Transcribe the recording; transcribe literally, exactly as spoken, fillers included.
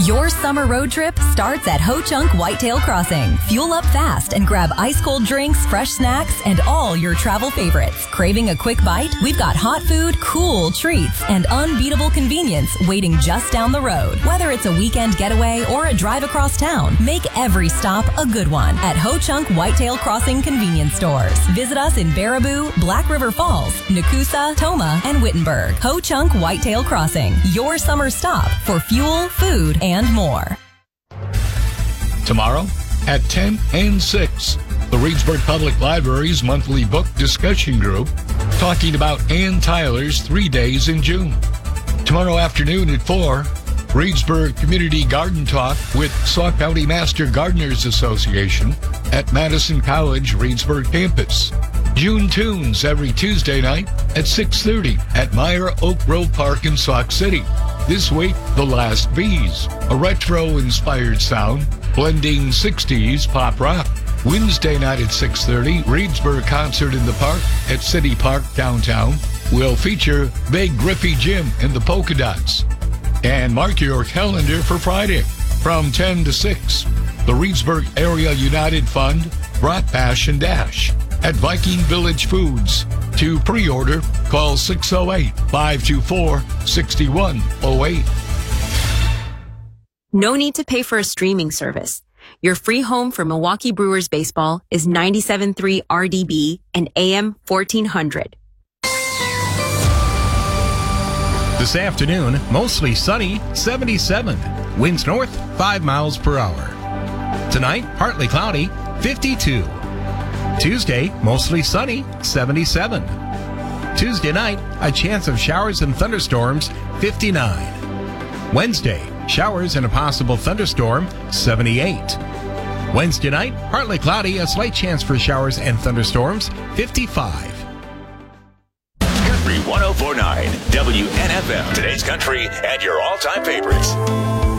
Your summer road trip starts at Ho Chunk Whitetail Crossing. Fuel up fast and grab ice-cold drinks, fresh snacks, and all your travel favorites. Craving a quick bite? We've got hot food, cool treats, and unbeatable convenience waiting just down the road. Whether it's a weekend getaway or a drive across town, make every stop a good one at Ho Chunk Whitetail Crossing convenience stores. Visit us in Baraboo, Black River Falls, Nakusa, Toma, and Wittenberg. Ho Chunk Whitetail Crossing, your summer stop for fuel, food, and more. Tomorrow at ten and six, the Reedsburg Public Library's monthly book discussion group talking about Ann Tyler's Three Days in June. Tomorrow afternoon at four, Reedsburg Community Garden Talk with Sauk County Master Gardeners Association at Madison College Reedsburg campus. June Tunes every Tuesday night at six thirty at Meyer Oak Grove Park in Sauk City. This week, The Last Bees, a retro-inspired sound blending sixties pop rock. Wednesday night at six thirty, Reedsburg Concert in the Park at City Park downtown will feature Big Griffey Jim and the Polka Dots. And mark your calendar for Friday from ten to six. The Reedsburg Area United Fund brought Bash and Dash at Viking Village Foods. To pre-order, call six oh eight, five two four, six one oh eight. No need to pay for a streaming service. Your free home for Milwaukee Brewers baseball is ninety-seven point three R D B and A M fourteen hundred. This afternoon, mostly sunny, seventy-seven. Winds north, five miles per hour. Tonight, partly cloudy, fifty-two. Tuesday, mostly sunny, seventy-seven. Tuesday night, a chance of showers and thunderstorms, fifty-nine. Wednesday, showers and a possible thunderstorm, seventy-eight. Wednesday night, partly cloudy, a slight chance for showers and thunderstorms, fifty-five. Country one oh four point nine, W N F M. Today's country and your all-time favorites.